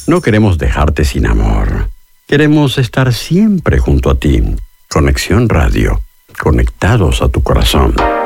No queremos dejarte sin amor. Queremos estar siempre junto a ti. Conexión Radio. Conectados a tu corazón.